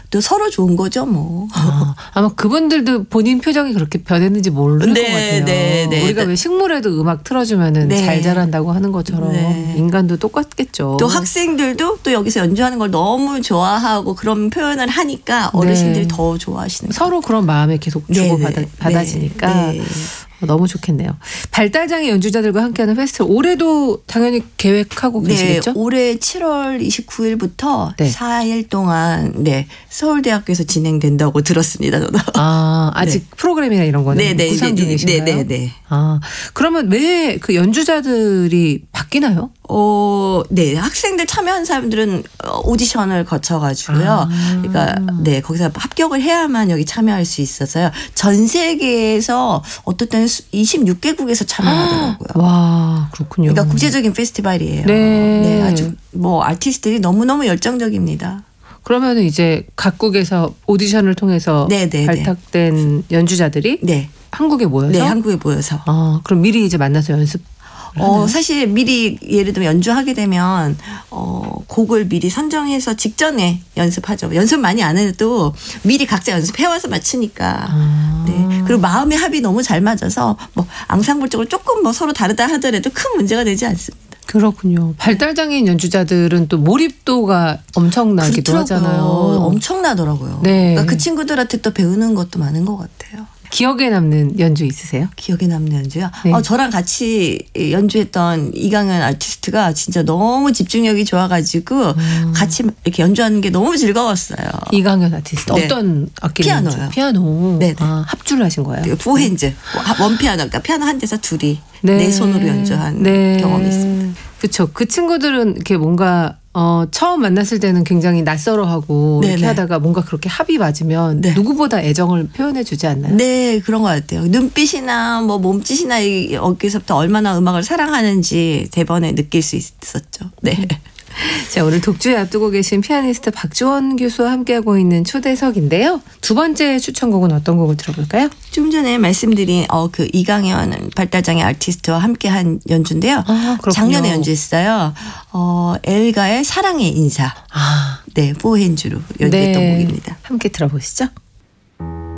또 서로 좋은 거죠 뭐. 아마 그분들도 본인 표정이 그렇게 변했는지 모를 것 같아요. 네. 우리가 왜 식물에도 음악 틀어주면은 네. 잘 자란다고 하는 것처럼 네. 인간도 똑같겠죠. 또 학생들도 또 여기서 연주하는 걸 너무 좋아하고 그런 표현을 하니까 어르신들이 네. 더 좋아하시는 거예요. 서로 그런 마음에 계속 주고받아지니까 너무 좋겠네요. 발달장애 연주자들과 함께하는 페스티벌 올해도 당연히 계획하고 계시겠죠? 올해 7월 29일부터 네. 4일 동안 서울대학교에서 진행된다고 들었습니다. 저도. 아직 프로그램이나 이런 거는 구상 중이신가요? 네. 그러면 왜 그 연주자들이 바뀌나요? 네. 학생들 참여한 사람들은 오디션을 거쳐가지고요. 그러니까 거기서 합격을 해야만 여기 참여할 수 있어서요. 전 세계에서 어떨 때는 26개국에서 참여하더라고요. 와, 그렇군요. 그러니까 국제적인 페스티벌이에요. 네. 아주 아티스트들이 너무너무 열정적입니다. 그러면 이제 각국에서 오디션을 통해서 발탁된 연주자들이 한국에 모여서? 네, 한국에 모여서. 그럼 미리 이제 만나서 연습? 사실 미리 예를 들면 연주하게 되면 곡을 미리 선정해서 직전에 연습하죠. 연습 많이 안 해도 미리 각자 연습해와서 맞추니까. 네. 그리고 마음의 합이 너무 잘 맞아서 앙상블적으로 조금 서로 다르다 하더라도 큰 문제가 되지 않습니다. 그렇군요. 발달장애인 연주자들은 또 몰입도가 엄청나기도 하잖아요. 엄청나더라고요. 네. 그러니까 그 친구들한테 또 배우는 것도 많은 것 같아요. 기억에 남는 연주 있으세요? 기억에 남는 연주요? 네. 저랑 같이 연주했던 이강현 아티스트가 진짜 너무 집중력이 좋아가지고 같이 이렇게 연주하는 게 너무 즐거웠어요. 이강현 아티스트. 어떤 악기를 피아노요. 피아노. 네. 합주를 하신 거예요? 포핸즈. 원피아노. 그러니까 피아노 한 대에서 둘이 네 손으로 연주한 경험이 있습니다. 그렇죠. 그 친구들은 이렇게 뭔가 처음 만났을 때는 굉장히 낯설어하고 이렇게 하다가 뭔가 그렇게 합이 맞으면 누구보다 애정을 표현해 주지 않나요? 네, 그런 것 같아요. 눈빛이나 몸짓이나 여기서부터 얼마나 음악을 사랑하는지 대번에 느낄 수 있었죠. 네. 자, 오늘 독주에 앞두고 계신 피아니스트 박주원 교수와 함께하고 있는 초대석인데요. 두 번째 추천곡은 어떤 곡을 들어볼까요? 좀 전에 말씀드린 그 이강현 발달장애 아티스트와 함께한 연주인데요. 작년에 연주했어요. 엘가의 사랑의 인사. 네, 포핸즈로 연주했던 곡입니다. 함께 들어보시죠.